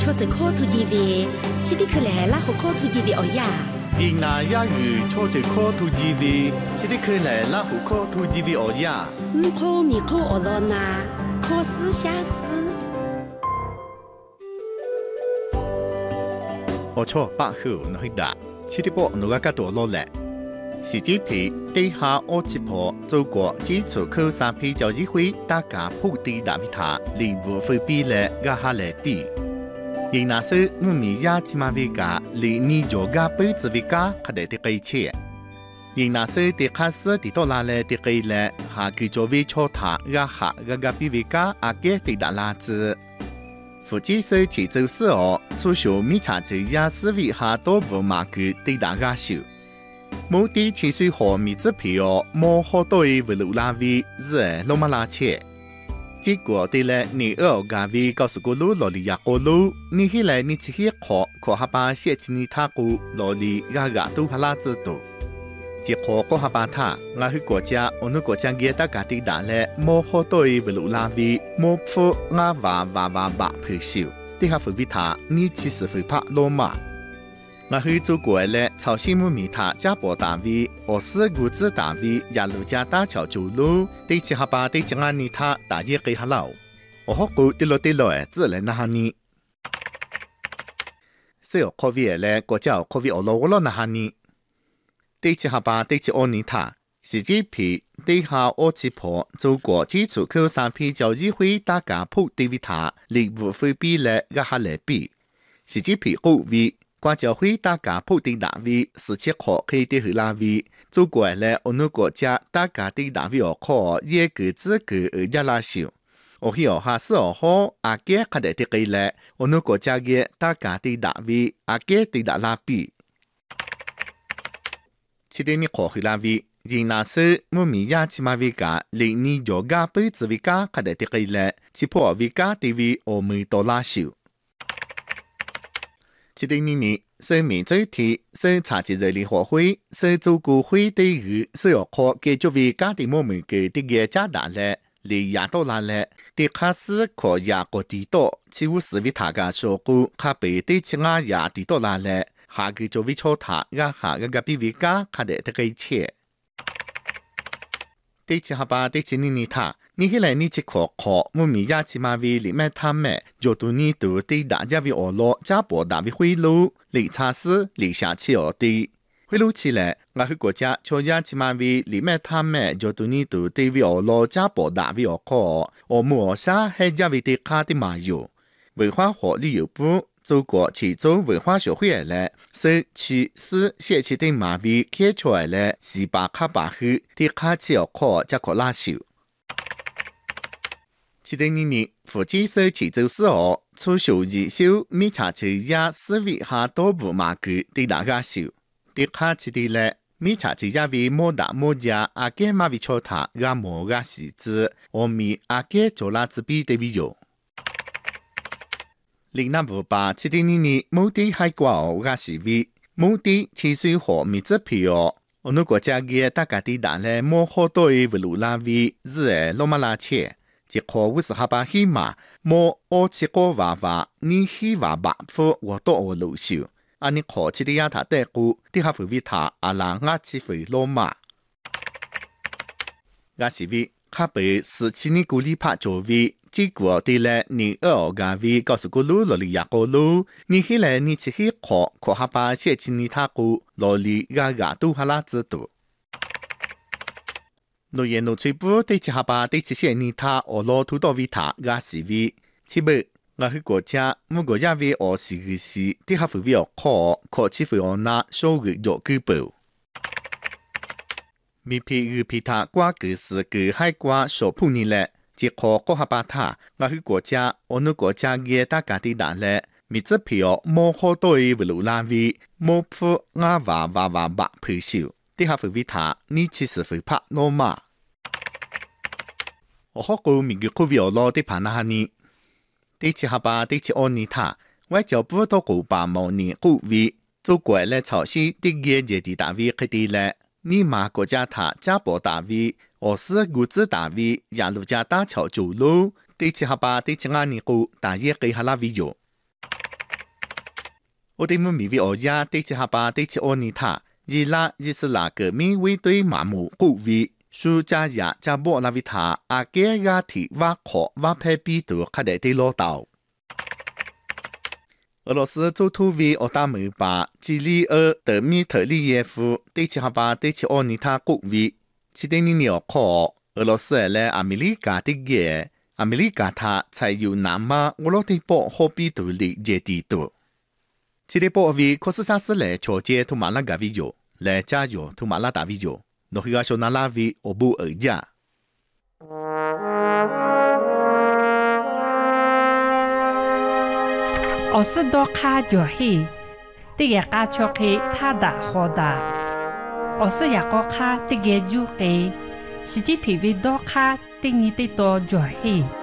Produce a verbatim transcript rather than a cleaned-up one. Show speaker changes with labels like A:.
A: 说着科图基维，这里可来拉和科图基维哦呀。
B: 印那亚语说着科图基维，这里可来拉和科图基维哦呀。
A: 唔科咪科哦罗那，科斯下斯。
B: 我错八号那去打，这里波那个加多罗嘞。习近平地下二级坡做过基础科三批教育会，大家普地大比他，礼物分比嘞个下来比。因那时我们亚起码为家，离你家个辈子为家，还得得给钱。因那时的开始的到哪来的给嘞，下个就为超他个下个个比为家，阿个的打垃圾。福建省泉州市哦，出售米茶子也是为下多部马具的打个手。目的清水河米制皮哦，冇好多为路拉位是罗马拉切。结果对了，你二个位告诉过路罗里亚过路，你起来你去去考考下巴写起你他过罗里亚亚都哈拉制度。结果考下巴他，我去国家，我们国家嘅大家的打咧，冇好多为路拉位，冇付我娃娃娃娃配售，底下分俾他，你其实会拍罗马。我去做过了，朝鲜木米塔加坡单位，俄斯古子单位，亚路加大桥走路，对其下巴对其安尼塔大约给下老，我好过对落对落诶，只来那哈尼。所以科威咧，国家科威俄罗我罗那哈尼，对其下巴对其安尼塔，习近平对下二级坡做过基础科三批教育会，大家普对维塔，礼物分比咧个下来比，习近平好为。国教会大家普定单位十七号可以的去拉位，做过来我们国家大家的单位哦考也个资格而家拉少。我去哦下十二号阿杰看得的给来，我们国家嘅大家的单位阿杰的拉拉比。七点你考去拉位，因那时我们也起码为家零你jo家辈子为家看得的给来，只破为家的位我们多拉少。七点二年，省民主体、省茶节日联合会、省祖国会对于是要靠继续为家庭我们嘅的嘅加大咧，嚟亚到啦咧，的开始靠亚国地多，似乎是为大家说过，卡被对其他亚地多啦咧，下个就为错他，亚下个个比为家卡得的嘅切。对其下巴对其你你他。你起来你去考考，我们也起码为里面他们，就对你都对大家为俄罗加坡大为贿赂，理查斯理下去而的贿赂起来，我去国家就也起码为里面他们，就对你都对为俄罗加坡大为俄考，我们俄下还加为的卡的马油，文化和旅游部。中国其中文化学会来，是去是写起的马为开出来了，十八卡八后的卡起要考加考拉手。七点二年，福建省泉州市哦，出售热销米茶车也是为下多部马具的那个售，的卡起的嘞，米茶车也为莫大莫家阿个马为超他个莫个时子，我们阿个做拉子比的为有。零那五八七点二年，目的海挂哦个是为目的汽水和米制皮哦。我们国家嘅大家的打嘞，莫好多嘅路拉位是诶罗马拉切。结果我是哈巴希嘛，莫我去过娃娃，你希娃娃夫我都我路修，啊你考起的亚他带过，底下回为他阿拉阿去回罗马，阿是为哈被十七年古里拍作为，结果对了你二个位告诉过路罗里亚过路，你起来你去去考考哈巴写起你他过罗里亚亚都哈拉知道。诺言诺吹布对其下巴对其些尼他俄罗土多维塔亚是为，其不我去国家我国家为俄是个是对下回为俄考考起回俄那收入有举报。米皮与皮塔瓜个是个海瓜所普尼嘞，结果过下巴塔我去国家我们国家嘅大家的打嘞，米这皮哦莫好多嘅路拉位莫付我娃娃娃娃配售。底下回为他，你其实会拍罗马。我好过明个科维俄罗的盘那哈尼，第七下巴第七二年他，外交部到古巴某年古维，做过来朝鲜的业界的单位去的嘞，你马国家他加坡单位，俄斯古子单位，亚路加大桥走路，第七下巴第七二年古大约给哈拉维有。 我哋冇咪為我呀，對起下巴對起奧尼塔，而拉只是那個咪為對麻木故為，蘇家呀加波那維塔阿嘅呀提挖殼挖皮比度卡得對老道。俄羅斯總統為奧達姆巴基里爾德米特里耶夫對起下巴對起奧尼塔故為，此等你鳥殼，俄羅斯咧阿美利加的嘢，阿美利加他才有那麼我攞啲波好比度嚟接地度。此啲波為可是啥事咧，朝接同馬拉加維有，嚟加油同馬拉達維有，諾去個小那拉維我不而家。
C: 我是多卡就係，啲嘢家出去他大好大，我是一個卡啲嘢就係，是啲皮皮多卡啲你啲多就係。